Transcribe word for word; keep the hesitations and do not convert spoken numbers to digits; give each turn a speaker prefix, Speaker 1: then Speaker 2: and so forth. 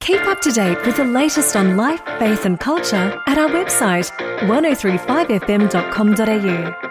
Speaker 1: Keep up to date with the latest on life, faith and culture at our website one oh three five f m dot com dot a u.